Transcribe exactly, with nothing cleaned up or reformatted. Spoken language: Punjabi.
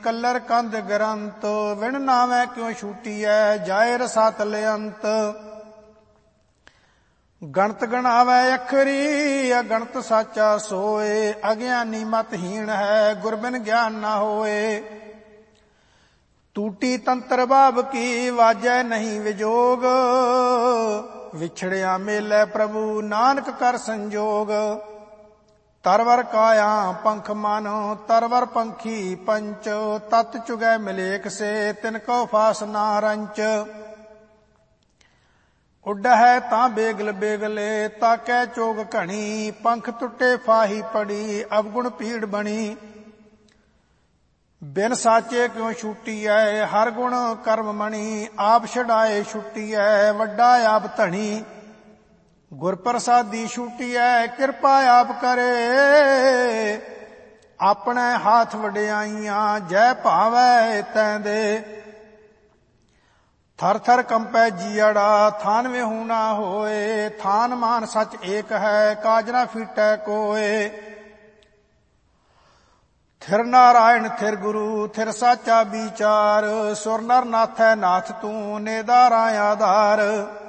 ਕਲਰ ਕੰਧ ਗ੍ਰੰਥ, ਵਿਣ ਨਾਵੇਂ ਕਿਉ ਛੂਟੀਐ ਜਾਏ ਰਸਾਤਲ ਅੰਤ। ਗਣਤ ਗਣਾਵੈ ਅਖਰੀ ਅਗਣਤ ਸਾਚਾ ਸੋਏ, ਅਗਿਆਨੀ ਮਤਹੀਣ ਹੈ ਗੁਰ ਬਿਨ ਗਿਆਨ ਨਾ ਹੋਏ। ਟੂਟੀ ਤੰਤਰ ਬਾਬ ਕੀ ਵਾਜੈ ਨਹੀਂ ਵਿਜੋਗ, ਵਿਛੜਿਆ ਮੇਲੇ ਪ੍ਰਭੂ ਨਾਨਕ ਕਰ ਸੰਜੋਗ। ਤਰਵਰ ਕਾਇਆ ਪੰਖ ਮਨ ਤਰਵਰ ਪੰਖੀ ਪੰਚ, ਤਤ ਚੁਗੈ ਮਿਲੇਖ ਸੇ ਤਿਨ ਕੋ ਫਾਸ ਨਾ ਰੰਚ। ਉੱਡ ਹੈ ਤਾਂ ਬੇਗਲ ਬੇਗਲੇ ਤਾਕੈ ਚੋਗ ਘਣੀ, ਪੰਖ ਟੁੱਟੇ ਫਾਹੀ ਪੜੀ ਅਵਗੁਣ ਪੀੜ ਬਣੀ। ਬਿਨ ਸਾਚੇ ਕਿਉ ਛੁਟੀਐ ਹਰ ਗੁਣ ਕਰਮ ਮਣੀ, ਆਪ ਛਡਾਏ ਛੁਟੀਐ ਵੱਡਾ ਆਪ ਧਣੀ। ਗੁਰ ਪ੍ਰਸਾਦੀ ਛੁਟੀਐ ਕਿਰਪਾ ਆਪ ਕਰੇ, ਆਪਣੇ ਹਾਥ ਵਡਿਆਈਆਂ ਜੈ ਭਾਵੈ ਤੈਂ ਦੇ। ਥਰ ਥਰ ਕੰਪੈ ਜੀਅੜਾ ਥਾਨ ਵਿਹੂ ਨਾ ਹੋਏ, ਥਾਨ ਮਾਨ ਸੱਚ ਏਕ ਹੈ ਕਾਜ ਨਾ ਫੀਟੈ ਕੋਏ। ਥਿਰ ਨਾਰਾਇਣ ਥਿਰ ਗੁਰੂ ਥਿਰ ਸਾਚਾ ਵਿਚਾਰ, ਸੁਰ ਨਰ ਨਾਥੈ ਨਾਥ ਤੂੰ ਨੇਦਾਰਾ ਆਧਾਰ।